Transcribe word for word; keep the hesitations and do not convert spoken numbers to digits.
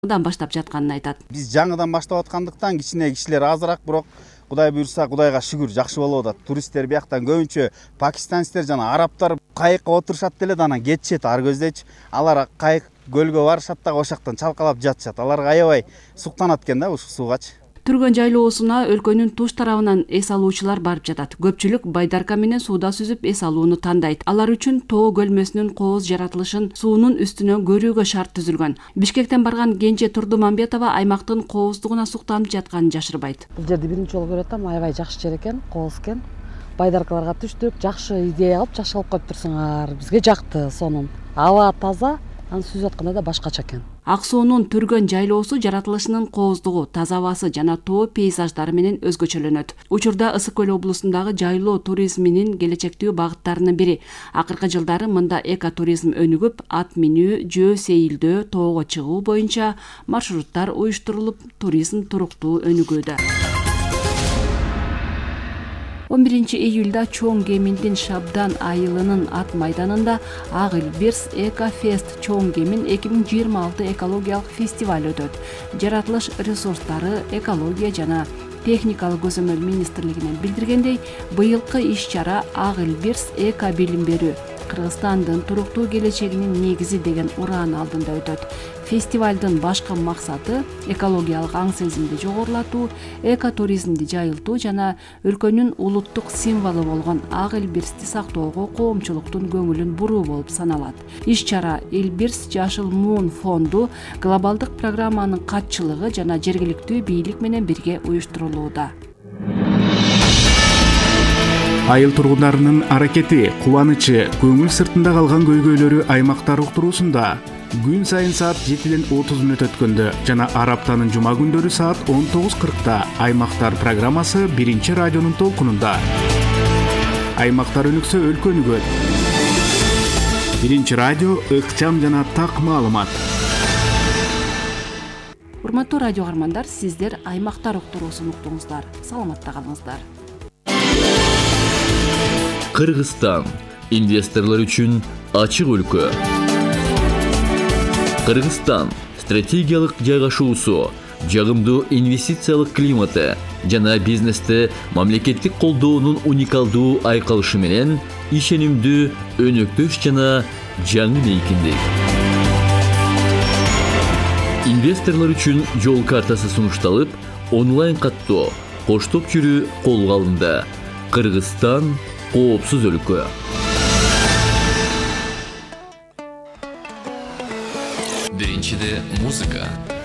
жаңыдан баштап жатканын айтат. Биз жаңыдан баштап аткандыктан кичине кишилер азыраак, бирок Кудай буйрса, Кудайга шүгүр, жакшы болуп атат. Туристтер бияктан көбүнчө пакистанецтер жана арабтар кайыкка отурушат деле да анан кетишет ар көздечи. Алар кайык көлгө барышат да ошактан чалкалап жатышат. Аларга аябай суктанат экен да ушул сугачы. Түргөн жайлоосуна өлкөнүн туш тарабынан эс алуучулар барып жатат. Көпчүлүк байдарка менен сууда сүзүп эс алууну тандайт. Алар үчүн тоо көлмөсүнүн кооз жаратылышын суунун үстүнөн көрүүгө шарт түзүлгөн. Бишкектен барган Кенже Турдумамбетова аймактын кооздугуна суктанып жатканын жашырбайт. Бул жерди биринчи жолу көрүп атам, аябай жакшы жер экен, кооз экен. Байдаркаларга түштүк, жакшы идея алып, жакшы алып коюптурсуңар. Бизге жакты сонун. Аба таза, аны сүзүп атканда да башкача экен. Ак суунун Түргөн жайлоосу жаратылышынын кооздугу, таза абасы жана тоо пейзаждары менен өзгөчөлөнөт. Учурда Ысык көл облусундагы жайлоо туризминин келечектүү багыттарынын бири. Акыркы жылдары мында экотуризм өнүгүп, ат минүү, жөө сейилдөө, тоого чыгуу боюнча маршруттар уюштурулуп, туризм туруктуу өнүгүүдө. он биринчи июлда Чоң Кеминдин Шабдан айылынын ат майданында Ак Илбирс Экофест Чоң Кемин эки миң жыйырма алты экологиялык фестиваль өтөт. Жаратылыш ресурстары, экология жана техникалык көзөмөл министрлигинен билдиргендей, быйылкы иш-чара Ак Илбирс эко билим берүү, Кыргызстандын туруктуу келечегинин негизи деген ураан алдында өтөт. Фестивалдын башкы максаты экологиялык аң сезимди жогорулатуу, экотуризмди жайылтуу жана өлкөнүн улуттук символу болгон Ак Илбирсти сактоого коомчулуктун көңүлүн буруу болуп саналат. Иш-чара Илбирс Жашыл Муун фонду глобалдык программанын катчылыгы жана жергиликтүү бийлик менен бирге уюштурулууда. Айыл тургундарынын аракети, кубанычы, көңүл сыртында калган көйгөйлөрү аймактар уктуруусунда күн сайын саат жетиден отуз мүнөт өткөндө жана ар аптанын жума күндөрү саат он тогуз кыркта Аймактар программасы биринчи радионун толкунунда. Аймактар өнүксө өлкө өнүгөт. Биринчи радио ыкчам жана так маалымат. Урматтуу радио каармандар, сиздер Аймактар уктуруусун уктуңуздар. Саламатта калыңыздар. Кыргызстан инвесторлор үчүн ачык өлкө. Кыргызстан стратегиялык жайгашуусу, жагымдуу инвестициялык климаты жана бизнесте мамлекеттик колдоонун уникалдуу айкалышы менен ишенимдүү, өнөктөш жана жаңы мейкиндик. Инвесторлор үчүн жол картасы сунушталып, онлайн каттоо, коштоп жүрүү колго алынды. Кыргызстан коопсуз өлкө. Биринчиде музыка,